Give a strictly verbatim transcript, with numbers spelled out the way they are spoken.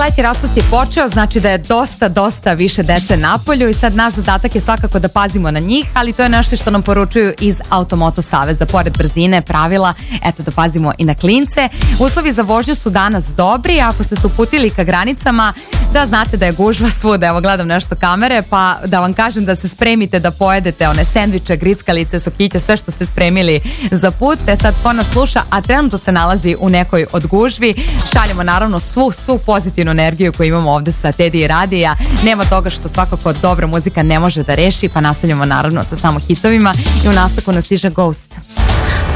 letnji raspust je počeo, znači da je dosta, dosta više dece napolju i sad naš zadatak je svakako da pazimo na njih, ali to je nešto što nam poručuju iz Automoto Saveza. Pored brzine, pravila, eto da pazimo i na klince. Uslovi za vožnju su danas dobri, ako ste se uputili ka granicama, da znate da je gužva svuda, evo gledam nešto kamere, pa da vam kažem da se spremite da pojedete one sendviče, grickalice, sokiće, sve što ste spremili za put. E sad ko nas sluša, a trenutno se nalazi u nekoj od gužvi, šaljemo naravno svu, svu pozitivnu energiju koju imamo ovde sa Teddy i Radija. Nema toga što svakako dobra muzika ne može da reši, pa nastavljamo naravno sa samo hitovima i u nastavku nas stiže Ghost.